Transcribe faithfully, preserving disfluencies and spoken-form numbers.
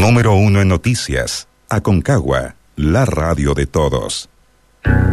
Número uno en noticias. Aconcagua, la radio de todos.